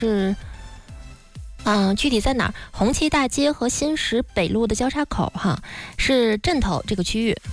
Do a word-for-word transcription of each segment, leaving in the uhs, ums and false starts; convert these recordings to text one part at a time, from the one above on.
是，嗯、呃，具体在哪儿？红旗大街和新石北路的交叉口哈，是镇头这个区域。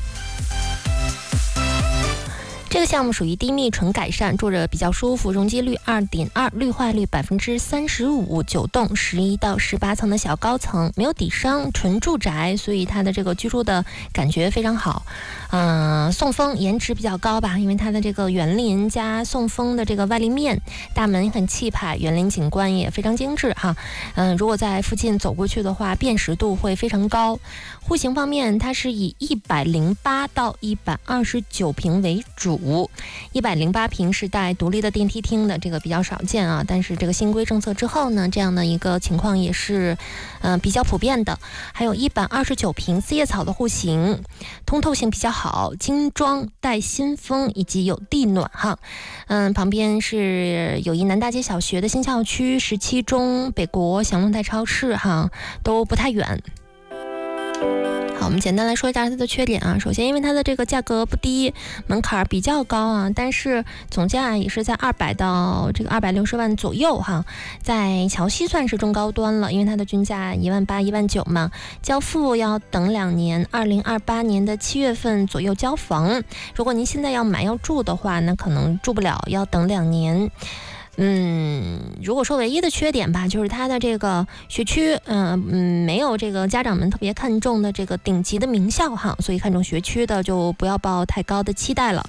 这个项目属于低密纯改善，住着比较舒服，容积率 二点二， 绿化率 百分之三十五， 九栋十一到十八层的小高层，没有底商，纯住宅，所以它的这个居住的感觉非常好。嗯、呃，送风颜值比较高吧，因为它的这个园林加送风的这个外立面，大门很气派，园林景观也非常精致哈。嗯、呃，如果在附近走过去的话，辨识度会非常高。户型方面，它是以一百零八到一百二十九平为主，一百零八平是带独立的电梯厅的，这个比较少见啊。但是这个新规政策之后呢，这样的一个情况也是，呃，比较普遍的。还有一百二十九平四叶草的户型，通透性比较好，精装带新风以及有地暖哈。嗯，旁边是友谊南大街小学的新校区，十七中、北国、祥龙泰超市哈，都不太远。好，我们简单来说一下它的缺点啊。首先，因为它的这个价格不低，门槛比较高啊，但是总价也是在二百到这个二百六十万左右哈，在桥西算是中高端了，因为它的均价一万八、一万九嘛，交付要等两年，二零二八年的七月份左右交房。如果您现在要买要住的话，那可能住不了，要等两年。嗯，如果说唯一的缺点吧，就是它的这个学区，嗯、呃、嗯，没有这个家长们特别看重的这个顶级的名校哈，所以看重学区的就不要抱太高的期待了。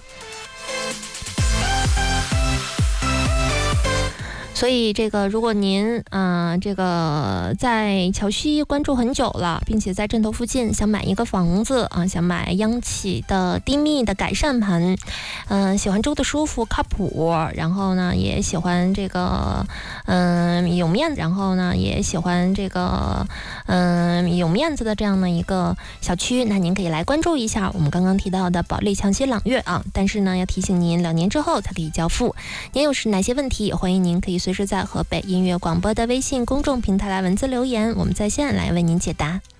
所以这个，如果您啊、呃，这个在桥西关注很久了，并且在镇头附近想买一个房子啊，想买央企的低密的改善盘，嗯、呃，喜欢住的舒服靠谱，然后呢也喜欢这个嗯、呃、有面子，然后呢也喜欢这个嗯、呃、有面子的这样的一个小区，那您可以来关注一下我们刚刚提到的保利强西朗悦啊。但是呢，要提醒您，两年之后才可以交付。您有是哪些问题，也欢迎您可以随时在河北音乐广播的微信公众平台来文字留言，我们在线来为您解答。